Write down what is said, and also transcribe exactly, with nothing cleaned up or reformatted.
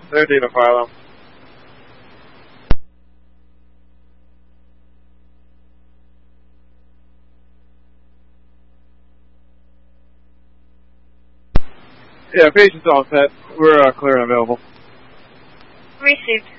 thirteen to Philo. Yeah, patient's all set. We're uh, clear and available. Received.